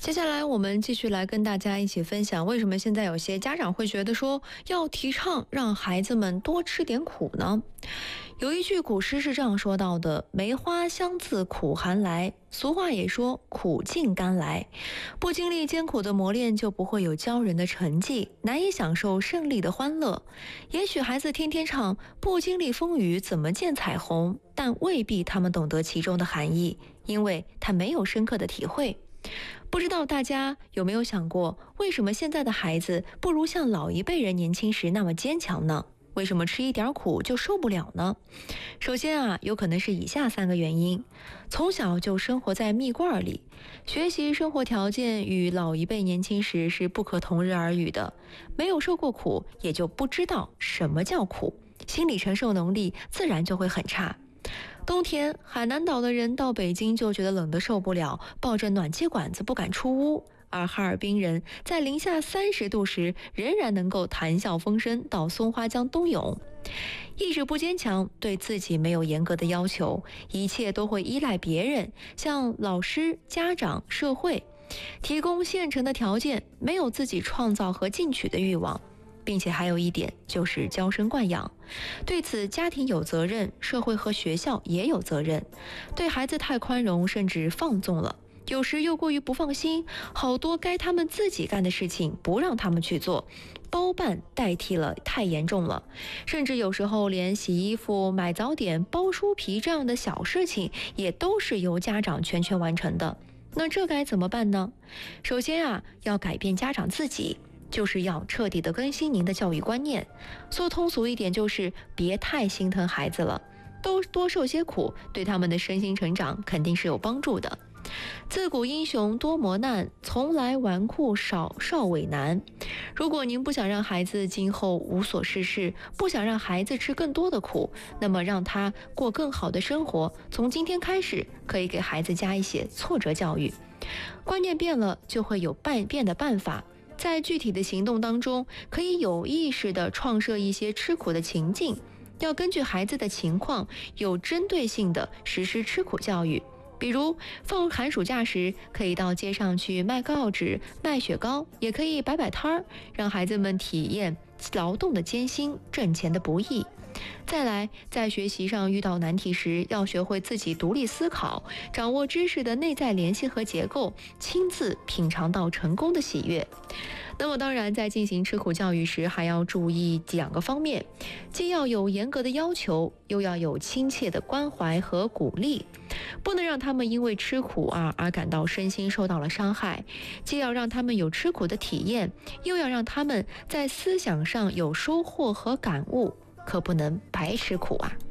接下来我们继续来跟大家一起分享，为什么现在有些家长会觉得说要提倡让孩子们多吃点苦呢？有一句古诗是这样说到的：梅花香自苦寒来。俗话也说苦尽甘来，不经历艰苦的磨练，就不会有骄人的成绩，难以享受胜利的欢乐。也许孩子天天唱不经历风雨怎么见彩虹，但未必他们懂得其中的含义，因为他没有深刻的体会。不知道大家有没有想过，为什么现在的孩子不如像老一辈人年轻时那么坚强呢？为什么吃一点苦就受不了呢？首先有可能是以下3个原因：从小就生活在蜜罐里，学习生活条件与老一辈年轻时是不可同日而语的，没有受过苦，也就不知道什么叫苦，心理承受能力自然就会很差。冬天，海南岛的人到北京就觉得冷得受不了，抱着暖气管子不敢出屋。而哈尔滨人在零下30度时，仍然能够谈笑风生到松花江冬泳。意志不坚强，对自己没有严格的要求，一切都会依赖别人，像老师、家长、社会提供现成的条件，没有自己创造和进取的欲望。并且还有一点就是娇生惯养，对此家庭有责任，社会和学校也有责任。对孩子太宽容甚至放纵了，有时又过于不放心，好多该他们自己干的事情不让他们去做，包办代替了太严重了，甚至有时候连洗衣服、买早点、包书皮这样的小事情也都是由家长全权完成的。那这该怎么办呢？首先要改变家长自己，就是要彻底的更新您的教育观念。说通俗一点，就是别太心疼孩子了，多受些苦，对他们的身心成长肯定是有帮助的。自古英雄多磨难，从来纨绔少为难。如果您不想让孩子今后无所事事，不想让孩子吃更多的苦，那么让他过更好的生活，从今天开始可以给孩子加一些挫折教育。观念变了，就会有变的办法。在具体的行动当中，可以有意识地创设一些吃苦的情境，要根据孩子的情况，有针对性地实施吃苦教育。比如放寒暑假时，可以到街上去卖告纸、卖雪糕，也可以摆摊儿，让孩子们体验劳动的艰辛、挣钱的不易。再来，在学习上遇到难题时，要学会自己独立思考，掌握知识的内在联系和结构，亲自品尝到成功的喜悦。那么当然，在进行吃苦教育时，还要注意2个方面，既要有严格的要求，又要有亲切的关怀和鼓励，不能让他们因为吃苦而感到身心受到了伤害，既要让他们有吃苦的体验，又要让他们在思想上有收获和感悟，可不能白吃苦啊。